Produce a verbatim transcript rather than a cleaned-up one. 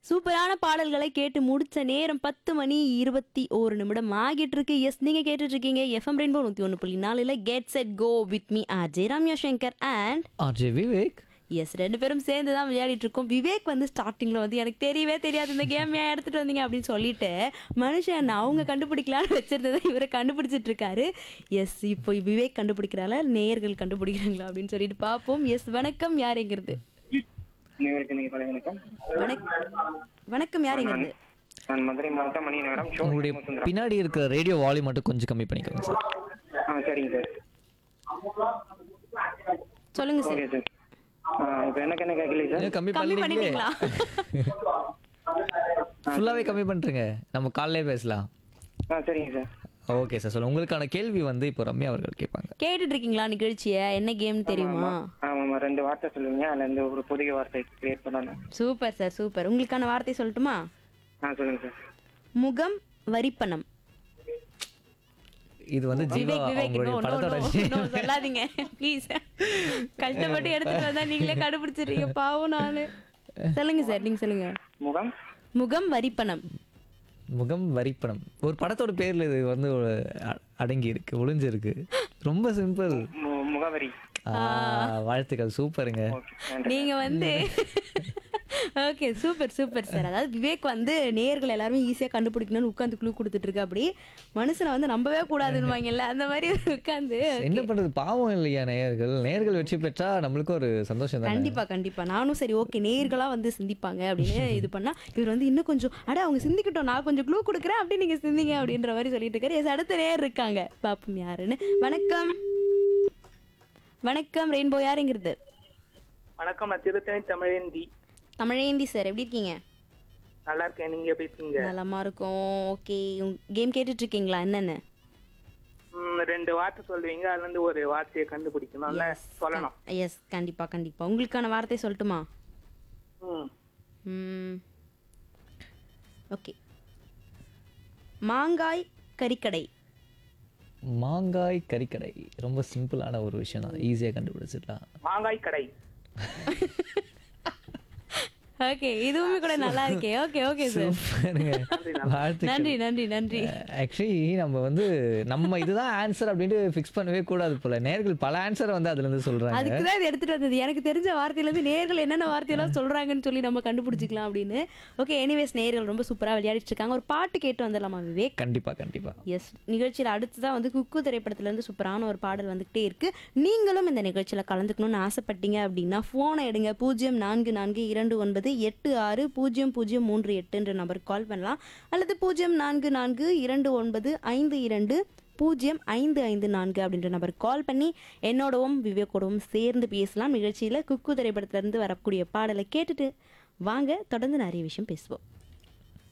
சூப்பரான பாடல்களை கேட்டு முடிச்ச நேரம் பத்து மணி இருபத்தி ஒரு நிமிடம் ஆகிட்டு இருக்கு. எஸ், நீங்க கேட்டுட்டு இருக்கீங்க எஃப்எம் ரெயின்போ நூத்தி ஒன்று புள்ளி நாலுல get set go with me RJ Ramya Shankar and RJ Vivek. S, ரெண்டு பேரும் சேர்ந்து தான் விளையாடிட்டு இருக்கோம். விவேக் வந்து ஸ்டார்டிங்ல வந்து எனக்கு தெரியவே தெரியாது இந்த கேம் ஏன் எடுத்துட்டு வந்தீங்க அப்படின்னு சொல்லிட்டு மனுஷன் அவங்க கண்டுபிடிக்கலான்னு வச்சிருந்ததை இவரை கண்டுபிடிச்சிட்டு இருக்காரு. எஸ், இப்போ விவேக் கண்டுபிடிக்கிறாளா நேயர்கள் கண்டுபிடிக்கிறாங்களா அப்படின்னு சொல்லிட்டு பார்ப்போம். எஸ், வணக்கம், யாருங்கிறது? வணக்கம், யாருங்கிறது? நான் மதுரை மாவட்டம் மணி நகரம். உங்களுடைய பின்னாடி இருக்கிற ரேடியோ வால்யூம் மட்டும் கொஞ்சம் கம்மி பண்ணிக்கோங்க சார். ஆ சரிங்க சார். சொல்லுங்க சார். Okay sir. இப்போ எனக்கு என்ன கேட்கல சார். ஏன் கம்மி கம்மி பண்ணிட்டீங்களா? பண்ணிட்டீங்களா? ஃபுல்லாவே கம்மி பண்ணிட்டுருங்க, நம்ம காலையிலே பேசலாம். ஆ சரிங்க சார். ஓகே சார், சொல்லுங்க. உங்களுக்கான கேள்வி வந்து இப்போ ரம்யா அவர்கள் கேட்பாங்க. கேட்டுட்டு இருக்கீங்களா நிகழ்ச்சியை? என்ன கேம் தெரியுமா? ஆமாம், ரெண்டு வார்த்தை சொல்லுவீங்க, அதுல இருந்து ஒரு புதிய வார்த்தை கிரியேட் பண்ணணும். Super sir, super. உங்களுக்கான வார்த்தை சொல்லட்டுமா? ஆ சொல்லுங்க சார். முகம் வரிப்பணம். இது வந்து ஜீவா விவேக், விவேக், அவங்களுடைய no, no, படத்தோட no, no, சொல்லாதீங்க ப்ளீஸ். கஷ்டப்பட்டு எடுத்துட்டு வந்தா நீங்களே கண்டுபிடிச்சிடுறீங்க, பாவம் நானு. சொல்லுங்க சார், நீங்க சொல்லுங்க. முகம் முகம் வரிப்பணம். முகம் வரிப்பணம் ஒரு படத்தோட பேர்ல இது வந்து ஒரு அ- அடங்கி இருக்கு, ஒளிஞ்சிருக்கு. ரொம்ப சிம்பிள். மு- முகவரி. வாழ்த்துக்கள், சூப்பருங்க. ஓகே, நன்றி. நீங்க வந்து ஓகே, சூப்பர் சூப்பர் சார். அதாவது விவேக் வந்து நேயர்கள் எல்லாருமே ஈஸியா கண்டுபிடிக்கணும்னு உட்காந்து குழு கொடுத்துட்டு இருக்கு. அப்படி மனுஷனை வந்து நம்பவே கூடாதுன்னு அந்த மாதிரி உட்காந்து. என்ன பண்றது, பாவம் இல்லையா நேயர்கள்? நேயர்கள் வெற்றி பெற்றா நம்மளுக்கு ஒரு சந்தோஷம் தான். கண்டிப்பா கண்டிப்பா. நானும் சரி, ஓகே, நேயர்களா வந்து சிந்திப்பாங்க அப்படின்னு இது பண்ணா இவர் வந்து இன்னும் கொஞ்சம் அட அவங்க சிந்திக்கிட்டோம், நான் கொஞ்சம் க்ளூ கொடுக்குறேன் அப்படி நீங்க சிந்திங்க அப்படின்ற மாதிரி சொல்லிட்டு இருக்காரு. எஸ், அடுத்த நேயர் இருக்காங்க, பாப்போம் யாருன்னு. வணக்கம், வணக்கம். ரெயின்போ, யாருங்கிறது? வணக்கம், நான் திருத்தணி தமிழேந்தி. தமிழேந்தி சார், எப்படி இருக்கீங்க? நல்லா இருக்கேன், நீங்க எப்படி இருக்கீங்க? நலமா இருக்கும். ஓகே, கேம் கேட்டுட்டு இருக்கீங்களா? என்னன்னு ம், ரெண்டு வார்த்தை சொல்லுவீங்க, அதுல இருந்து ஒரு வார்த்தையை கண்டுபிடிக்கணும்ல, சொல்லணும். எஸ், கண்டிப்பா கண்டிப்பா. உங்களுக்கான வார்த்தை சொல்லட்டுமா? ம், ம், ஓகே. மாங்காய் கறிக்கடை. மாங்காய் கறிக்கடை ரொம்ப சிம்பிளான ஒரு விஷயம் தான், ஈஸியாக கண்டுபிடிச்சிடலாம். மாங்காய் கடை. ஓகே, இதுவுமே கூட நல்லா இருக்கே. ஓகே ஓகே சார், சூப்பருங்க. வாழ்த்துக்கள். நன்றி நன்றி நன்றி. ஆக்சுவலி நம்ம வந்து நம்ம இதுதான் ஆன்சர் அப்படின்ட்டு ஃபிக்ஸ் பண்ணவே கூடாது போல. நேர்கள் பல ஆன்சரை வந்து அதுல இருந்து சொல்றாங்க. அதுக்கு தான் இது எடுத்துட்டு வந்தது. எனக்கு தெரிஞ்ச வார்த்தையில இருந்து நேர்கள் என்னென்ன வார்த்தையெல்லாம் சொல்றாங்கன்னு சொல்லி நம்ம கண்டுபிடிச்சிக்கலாம் அப்படின்னு. ஓகே, எனிவேஸ், நேர்கள் ரொம்ப சூப்பரா விளையாடிட்டு இருக்காங்க. ஒரு பாட்டு கேட்டு வந்துடலாமா விவேக்? கண்டிப்பா கண்டிப்பா. எஸ், நிகழ்ச்சியில் அடுத்துதான் வந்து குக்கு திரைப்படத்துல இருந்து சூப்பரான ஒரு பாடல் வந்துகிட்டே இருக்கு. நீங்களும் இந்த நிகழ்ச்சியில கலந்துக்கணும்னு ஆசைப்பட்டீங்க அப்படின்னா போனை எடுங்க. பூஜ்ஜியம் நான்கு நான்கு இரண்டு ஒன்பது எட்டு ஆறு பூஜ்ஜியம் பூஜ்ஜியம் மூன்று எட்டுன்ற நம்பருக்கு கால் பண்ணலாம். அல்லது பூஜ்ஜியம் நான்கு நான்கு இரண்டு ஒன்பது ஐந்து இரண்டு பூஜ்ஜியம் ஐந்து ஐந்து நான்கு அப்படின்ற நம்பருக்கு கால் பண்ணி என்னோடவும் விவேக்கோடவும் சேர்ந்து பேசலாம். நிகழ்ச்சியில குக்கு திரைப்படத்துல இருந்து வரக்கூடிய பாடலை கேட்டுட்டு வாங்க, தொடர்ந்து நிறைய விஷயம் பேசுவோம்.